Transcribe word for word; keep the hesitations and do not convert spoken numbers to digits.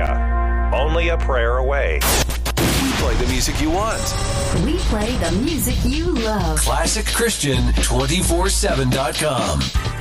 America. Only a prayer away. We play the music you want. We play the music you love. Classic Christian two four seven dot com.